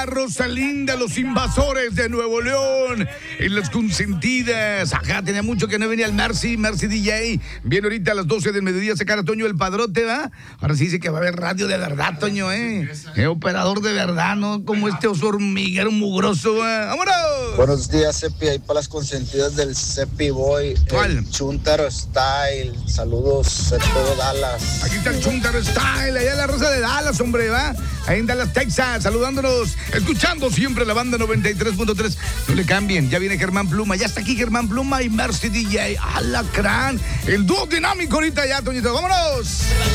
Rosalinda, los invasores de Nuevo León, en las consentidas. Ajá, tenía mucho que no venía el Mercy DJ. Viene ahorita a las 12 del mediodía a sacar a Toño el Padrote, ¿va? Ahora sí dice que va a haber radio de verdad, Toño, operador de verdad, ¿no? Como este oso hormiguero mugroso, ¡vámonos! Buenos días, Cepi, ahí para las consentidas del Cepi Boy. ¿Cuál? El Chuntaro Style. Saludos a todo Dallas. Aquí está el Chuntaro Style, allá en la raza de Dallas, hombre, ¿va? Ahí en Dallas, Texas, saludándonos, escuchando siempre la banda 93.3. No le cambien, ya viene Germán Pluma, ya está aquí Germán Pluma y Mercy DJ. ¡Alacrán! El dúo dinámico ahorita ya, Toñito, ¡vámonos!